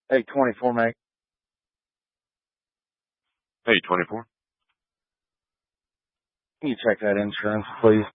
Hey, 24, mate. Hey, 24. Can you check that insurance, please?